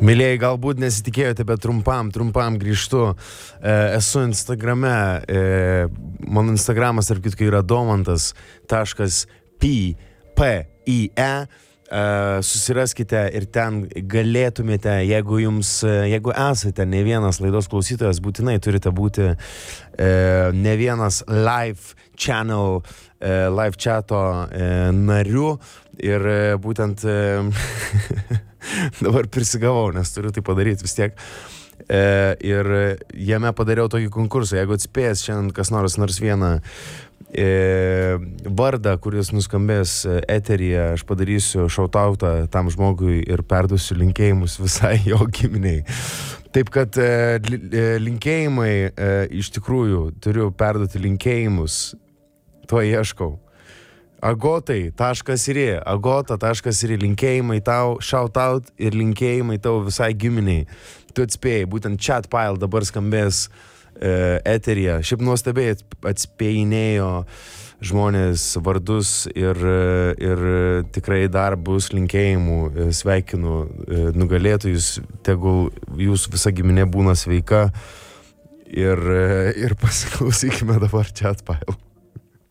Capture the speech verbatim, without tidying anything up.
Mylėjai, galbūt nesitikėjote, bet trumpam, trumpam grįžtu. E, esu Instagrame, e, mano Instagramas, tarp kitko, yra domantas taškas p p i e. E, susiraskite ir ten galėtumėte, jeigu jums, jeigu esate ne vienas laidos klausytojas, būtinai turite būti e, ne vienas live channel, e, live chato e, nariu ir e, būtent e, dabar prisigavau, nes turiu tai padaryti vis tiek. E, ir jame padariau tokį konkursą. Jeigu atspės šiandien kas nors nors vieną e, vardą, kuris nuskambės eteryje, aš padarysiu šautautą tam žmogui ir perduosiu linkėjimus visai jo giminiai. Taip kad e, linkėjimai, e, iš tikrųjų, turiu perduoti linkėjimus, to ieškau. Agotai taškas ir agota taškas ir linkėjimai tau, shout out ir linkėjimai tau visai giminiai. Tu atspėjai, būtent chat pile dabar skambės e, eteryje. Šiaip nuostabiai atspėjinėjo žmonės vardus ir, ir tikrai dar bus linkėjimų. Sveikinu nugalėtojus, tegul jūsų visa giminė būna sveika ir, ir pasiklausykime dabar chat pile.